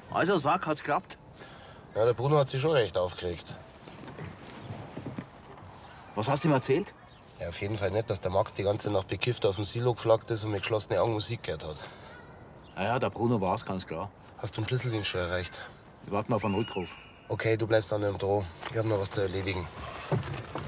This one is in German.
Also, sag, hat's geklappt? Ja, der Bruno hat sich schon recht aufgeregt. Was hast du ihm erzählt? Ja, auf jeden Fall nicht, dass der Max die ganze Nacht bekifft auf dem Silo geflaggt ist und mit geschlossenen Augen Musik gehört hat. Ja, der Bruno war's, ganz klar. Hast du den Schlüsseldienst schon erreicht? Wir warten auf einen Rückruf. Okay, du bleibst an dem Droh. Ich hab noch was zu erledigen.